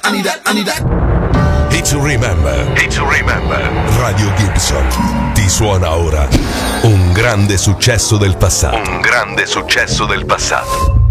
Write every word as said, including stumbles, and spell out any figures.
I need that, I need that. Hit to remember. Hit to remember. Radio Gibson ti suona ora un grande successo del passato. Un grande successo del passato.